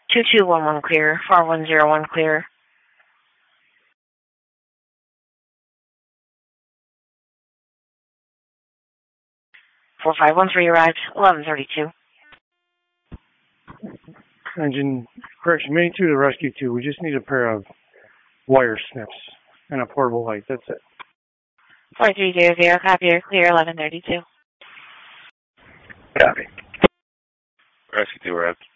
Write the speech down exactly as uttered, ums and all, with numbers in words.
two two one one clear, four one zero one clear. four five one three arrived, eleven thirty-two. Engine, correction, main two to rescue two. We just need a pair of wire snips and a portable light. That's it. four three zero zero, copy, clear, eleven thirty-two. Copy. Rescue two arrived.